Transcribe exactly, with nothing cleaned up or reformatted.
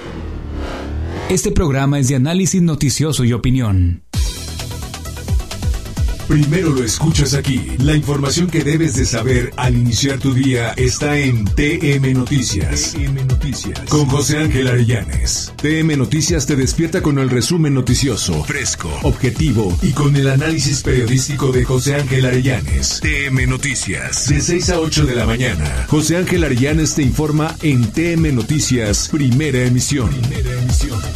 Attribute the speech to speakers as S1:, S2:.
S1: Este programa es de análisis noticioso y opinión.
S2: Primero lo escuchas aquí. La información que debes de saber al iniciar tu día está en T M Noticias. T M Noticias. Con José Ángel Arellanes. T M Noticias te despierta con el resumen noticioso, fresco, objetivo y con el análisis periodístico de José Ángel Arellanes. T M Noticias. De seis a ocho de la mañana. José Ángel Arellanes te informa en T M Noticias, primera emisión. Primera emisión.